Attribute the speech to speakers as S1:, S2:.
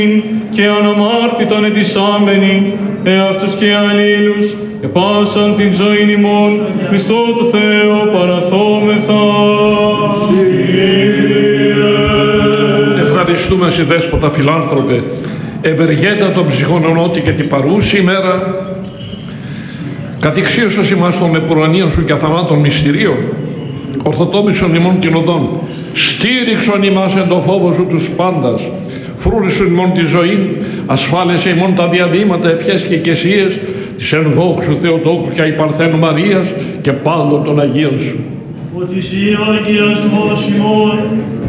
S1: και αναμάρτητον ετισάμενοι, εαυτούς και αλλήλους, επάσαν την ζωήν ημών, Χριστό το Θεό παραθόμεθα.
S2: Ευχαριστούμε σε δέσποτα φιλάνθρωπε, ευεργέτα των ψυχών ενώτη και την παρούση ημέρα, κατηξίωσος ημάς των επουρανίων σου και αθανάτων μυστηρίων, ορθοτόμησον ημών την οδόν, στήριξον ημάς εν το φόβο σου τους πάντας, φρούρισον ημών τη ζωή, ασφάλισε ημών τα διαβήματα, ευχές και οικεσίες της ενδόξου Θεοτόκου και αϊπαρθένου Μαρίας και πάντων των Αγίων σου.
S3: Ότι εσύ Αγίας ημών,